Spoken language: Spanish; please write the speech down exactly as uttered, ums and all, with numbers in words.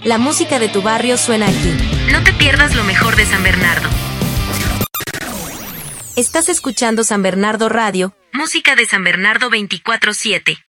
La música de tu barrio suena aquí. No te pierdas lo mejor de San Bernardo. Estás escuchando San Bernardo Radio. Música de San Bernardo veinticuatro siete.